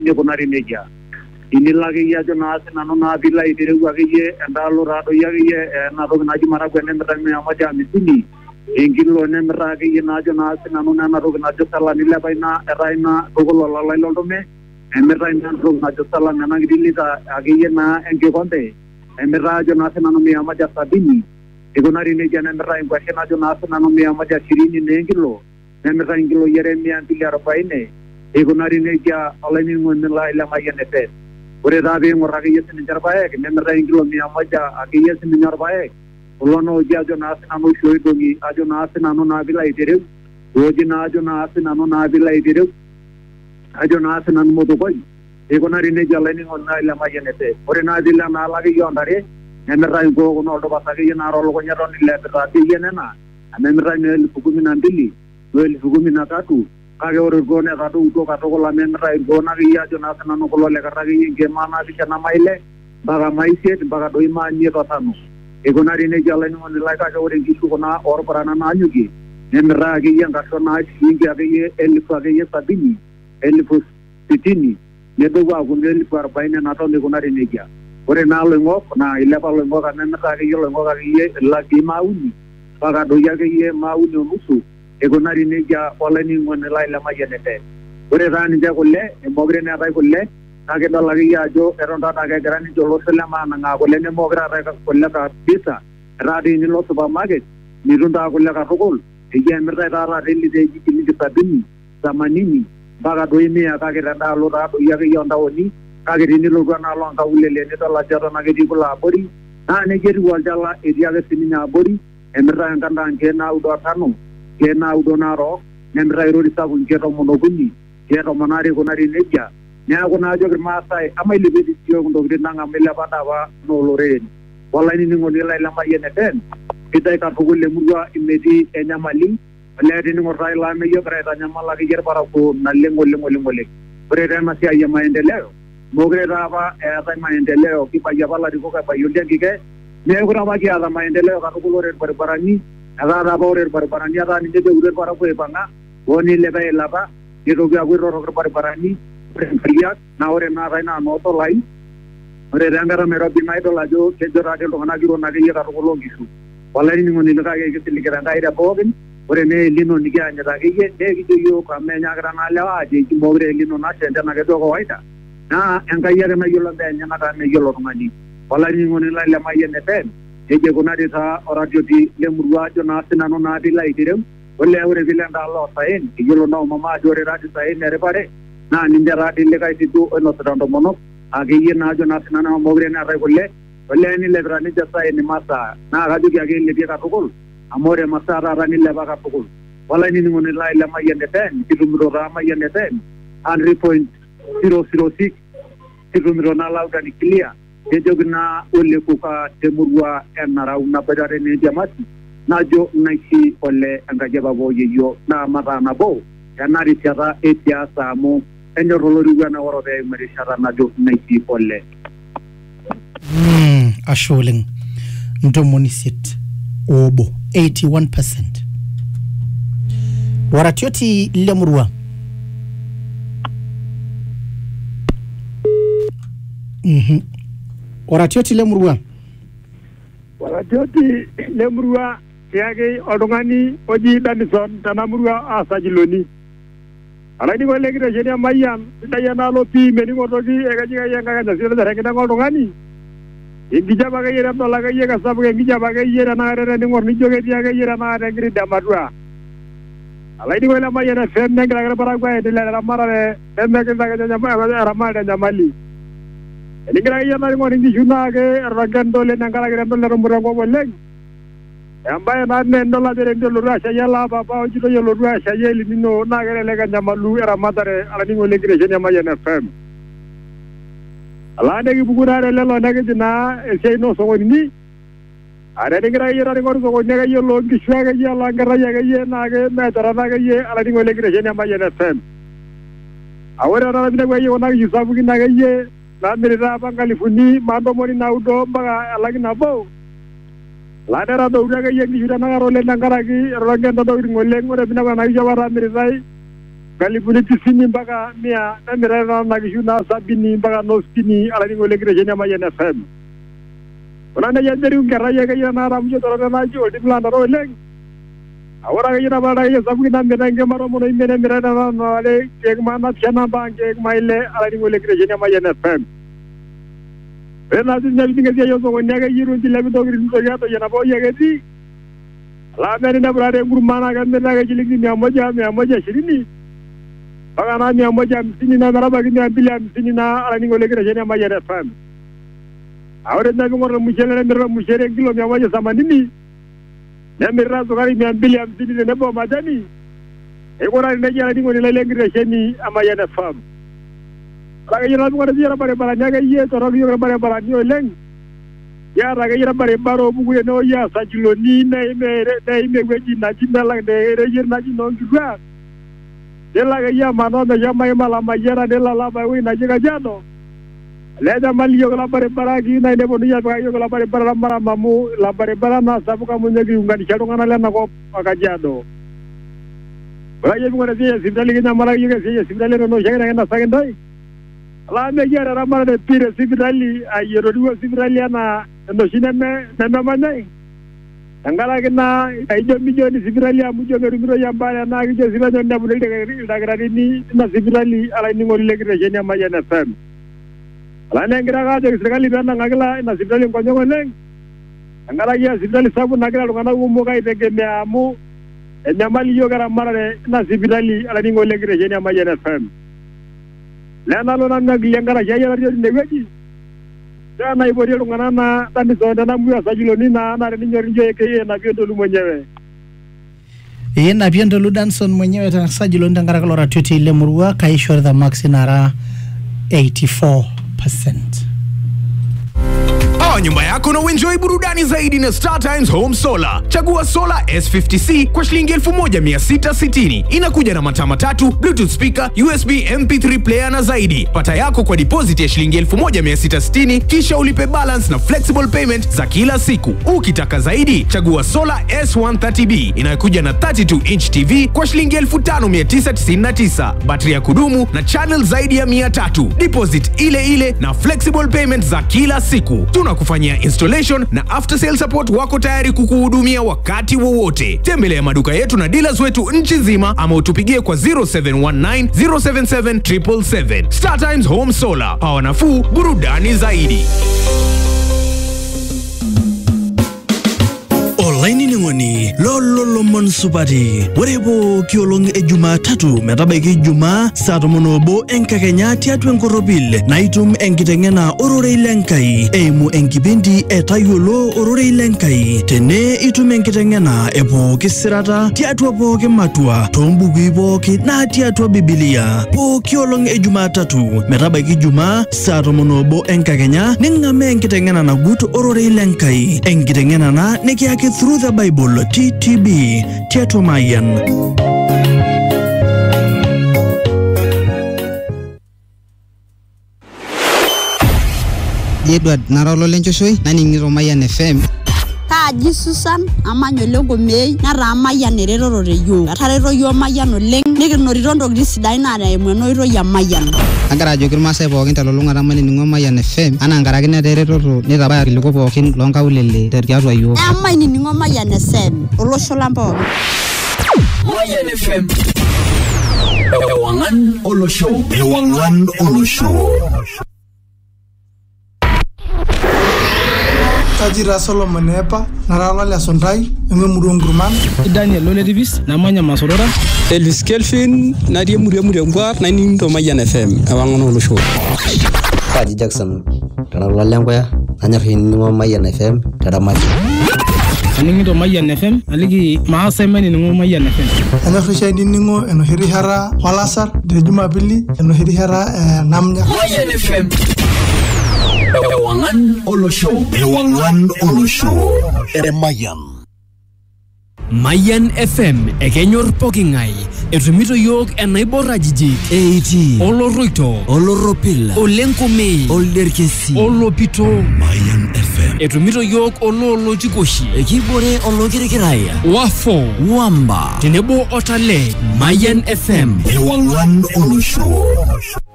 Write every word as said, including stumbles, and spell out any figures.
nikunari nejia inilo akeyie ajo naa sinanu naa piilo aitereu akeyie endaalo taadoi akeyie ena toki naji maragwe nemirta mia moja hamsini enkilo nemirta akeyie naajo naa sinanu nena toki najo salan ilepa ina etaa ina tukul olalai loltume emirta ina toki najo salan ena kiti lita akeyie naa enkikombe emirta ajo naa sinanu mia moja sabini ikunari nejia nemirta inkwashen ajo naa sinanu mia moja ishirini naa enkilo nemirta inkiloi are mia mbili arobaini ikunari nejia olainining'oni lai lemayian etet ore taa piing'orr akeyie sininche irpaek nemirta enkilo mia moja akeyie sininye irpaek kulo naa oji ajo naa sinanu oshi oidong'i ajo naa sinanu naa piilo aitereu oji naa ajo naa sinanu naa piilo aitereu ajo naa sinanu motokoi ikunari nejia olainining'oni lai lemayian etet ore naa piilo enaalo akeyie oontare nemirta inkuok kuna oldupas akeyie naara olukunya eton ilepita akeyie nena nemirta ina elfu kumi na mbili o elfu kumi na tatu kake ore irkuo netadoutuo katukul amemirta irkuo akeyie ajo naa sinanu kulo lekarr akeyie inkemaa naapishana maile mpaka maisiet mpaka doi maimiet o tano ikunari nejia olainining'oni lai kake ore inkishu kuna orpurana naanyukie nemirta akeyie enkarsho naa shilingi akeyie elfu akeyie sabini elfu sitini nedoku aaku elfu arobaini enaton ikunari nejia ore naa loing'ok naa ilepa loing'ok amemirta akeyie loing'ok akeyie ilakii mauni mpaka doi akeyie mauni onusu ikunari nejia olainining'oni lai lemayian etet ore taa ninche kule emokure neetai kule kake idol akeyie ajo eton taata kegira ninche olosho lemaanang'aa kule nemokure eetai kule kabisa etaa dii nilo supermarket mitum taa kule katukul eyie emirtai taa taata elita eji shilingi sabini themanini mpaka doi mia kake tendaalo taa doi akeyie ontaoni kake tenilotu enaalo onkaulele nidol ajo eton ake etii kule abori naa nejia etiu olchala etii ake sininye abori emirtai enkanda nkeek naudo o tano nkeek naudo narook nemirta irori sapuk nkeek tomon okuni nkeek tomon are ikunari nejia neeku naa ajoki irmaasai ama ilepie siyiok intokitin ang' amu ilepa dii apa nooloreren olainining'oni lai lemayian etet sidai katukul emurua metii enyamali olee tening'orr taa ilo ameyu egira aitanyamal akeyie irparakuo naleng' oleng' oleng' oleng' ore taa ena siai e maendeleo mokure taa apa eetai maendeleo kibayie apa ilarikok ebayioli enkike meekure apa kiata maendeleo katukul ore irbaribarani etaa taa apa ore irbaribarani etaa ninche ejokito irparakuo aipang'a hoo niilepa eilata nitoki aaku aitorrok irbaribarani ore nkariak naa ore naatai naa nootolai ore taa enkata nairobi naa idol ajo kejo taake iltung'anak iron akeyie katukul oonkishu olainining'oni likae kisiligita enkai te pookin ore naa elino nikianyita akeyie nee kijo yiok amu enyaakita naa lewa ajo mokure elino nasha enchan ake duo kawaida naa enkai ake nayiolo mbaa enyenak amu meyiolo oltung'ani olainining'oni lai lemayian etet nejia ikunari taa oratioti lemurua ajo naa sinanu naa piilo aitereu olee ore piilo endaalo osaen eyiolo naa omama ajo ore taadi saen eripare naa ninche taadi likae siduo oinosita ntomonok akeyie naa ajo naa sinanu amu mokure neetai kule olee nilepita ninche saen imasaa naa kajoki ake ilepie katukul amu ore masaa taata nilepa katukul olainining'oni lai lemayian etet kitumito taa mayian etet hundred point zero zero six kitumito naa loud and clear nejoki naa olekuka temurua enarau naboitare neentiamasi najo naishi ole enkaji epapa oyieyio naa mataa nabo ena rishata esiasa amu enyorr olorikwa ore pee eimu erishata najo naishi ole. Mm, ashe oleng ntomoni isiet obo eighty-one percent waratioti lemurua mhm waratioti lemurua waratioti lemurua tiake oltung'ani oji Danison tenamurua aasajiloni alaini kole kitesheni emayian sidai enaalo pii mening'otoki ekejikai enkakenya sidai terenkiteng' oltung'ani enkijape akeyie tedol akeyie kesapuk enkijape akeyie tenakata tening'orr nijo ketii akeyie tenakata enkiti damatua alaini kole emayian F M negira ake irparakuo aendelea teramatare nemekiza eramatare enyamali eningira akeyie naing'orr inkishu naake etonken dole tenkaraki tendol etumuta enkop oleng' embaye naa tenidol ajo tenelotu ashayie ele papa ojitoi elotu ashayie elinino naa kelelek enyamalu eramatare alanining'oni lekitesheni emayian F M alaa nekipuku naa telelo nekiji naa esiai noosokonini ateningira akeyie taing'oru sokoni akeyie loonkishu akeyie loonkerrai akeyie naake meetorrono akeyie alanining'oni lekitesheni emayian F M a ore taata pinepu akeyie kuna kishu sapukin akeyie naamirita apa nkalifuni maantomoni naudo mpaka elaki nabo laa netadoutuo akeyie nkishu tenakata oleng' tenkaraki etonken ntokitin oleng' ore pinepu ena kishu apa taamiritai kalifuni tisini mpaka mia namirana na kishu na sabini mpaka nosini alani ngole kirejeni ya Mayan F M. Kuna na jaderi ungeraya kaya na ramjo toro na jo di planda ro leng. Awara kaya na bada kaya sabu na mena nge maro mono imene mirana na na le kek mana chana bange kek maile alani ngole kirejeni ya Mayan F M. Ena dinga dinga ya yoso ngonya kaya yiru ndile bidogri ndoya to yana bo yegeti. La meri na brade ngurumana kan mena kaya jiligi mia moja mia moja ishirini. Bagana mia moja hamsini na maraba mia mbili hamsini na alani ngole kirejeni ya Mayan F M. Ahora na ngoro mchele na mira mchele kilo mia moja themanini. Na mira sukari mia mbili hamsini na nebo majani. Ekora ndeje alani ngole lele kirejeni ya Mayan F M. Raga yira ngoro yira bare bara nyaga ye to rogi yira bare bara nyo leng. Ya raga yira bare baro bugu ye no ya sajilo ni na ime na ime weji na jindala de rejir na jino ngwa. Dela ga ya mano na ya mai mala mayera dela la ba wi na jiga jano. Leda mali yo la bare bara gi na nebo ya ba yo la bare bara mara mamu la bare bara na sabu ka munye gi ngani chado ngana le na ko akajado. Ba ye ngora ye sindali gi na mara ye ye sindali no shega na sagendai. La me yara ramara de pire sindali ayero duwa sindali na no shineme na manai. Angala kena aijo milioni sindali amujo ngeru ya mbaya na gi sindali na bude de dagrani ni na sindali ala ni ngol legre jenya Mayan F M. Ala nengira ga de sindali bana ngagala na sindali konyo leng. Angala ya sindali sabu nagala lungana umo ga ite me amu enyamali yo gara marare na sindali ala ni ngol legre jenya Mayan F M. Lena lo nanga giyangara ya ya de weji. Sana ibodi lungana na tani so na muya sajilo ni na na ni nyori nje ke na biondo lu mwenyewe. Yeye na biondo lu Danson mwenyewe ta sajilo ndangara kalora tuti ile murua kaishore the max nara eighty-four percent. Oa nyumba yako na uenjoy burudani zaidi na Star Times Home Solar. Chagua Solar S fifty C kwa shilingi elfu moja mia sita sitini. Inakuja na mataa matatu, Bluetooth speaker, U S B M P three player na zaidi. Pata yako kwa deposit ya shilingi elfu moja mia sita sitini, kisha ulipe balance na flexible payment za kila siku. Ukitaka zaidi, chagua Solar S one thirty B inayokuja na thirty-two inch T V kwa shilingi elfu tano mia tisa tisini na tisa. Battery ya kudumu na channel zaidi ya mia tatu. Deposit ile ile na flexible payment za kila siku. Tuna kufanyia installation na after sale support wako tayari kukuhudumia wakati wowote. Tembelea maduka yetu na dealers wetu nchi nzima ama utupigie kwa zero seven one nine zero seven seven seven seven seven. Star Times Home Solar. Power nafuu, burudani zaidi. Online ningoni lolo monsupati werebo kiolong e Jumatatu metabaiki Jumaa saa tomon obo enkakenya tiatua enkoropil naitum enkiteng'ena ororei lenkai eimu enkipindi etayiolo ororei lenkai tene itum enkiteng'ena epooki sirata tiatua pooki matua tombukui pooki na tiatua Biblia pooki olong e Jumatatu metabaiki Jumaa saa tomon obo enkakenya ning'ame enkiteng'ena nagut ororei lenkai enkiteng'ena na nikiaki Through the Bible T T B tiatua Mayan. Edward Narolo Lenchoshoi naningiro Mayan F M. Kaji Susan amanyo lengo mei nara Mayan ereroro reyo atarero yo Mayan oleng nikinorito ntokitin sidain nara emwenoito ya Mayan. Agara ajoki irmaasai pookin telulung'ata manining'o Mayan F M anaa nkaraki neteretoto nitabaya irkiliku pookin loonkaulele tiatua yiok. Amaining'o Mayan F M olosho lang pookin. Mayan F M Ewangan olosho Ewangan olosho. Tajira Solomon Epa, Narala Le Sondai, Ememuru Ngurman, Daniel Loledivis, Namanya Masorora, Elvis Kelvin, Nadia Muria Muria Ngwar, Nine to Mayan F M, Ewangan olosho. Kaji Jackson, Narala Langwaya, Anyahin Mayan F M, Taramaki. Aningi to Mayan F M, aligi Maasai Maningo Mayan F M. Anafisha Ningo, and Hirihara, Walasar, the Jumabili, and Hirihara, Namnya. Mayan F M. Ewangan olosho Ewangan olosho Mayan Mayan F M ekenyor pokingai etumito yok enaibor ajijik eighty oloroito oloropil olenkomei olderkesi olopito Mayan F M etumito yiok ololo chikoshi ekibore olokirikirai wafo wamba tenebo otale Mayan F M. Ewang'an olosho.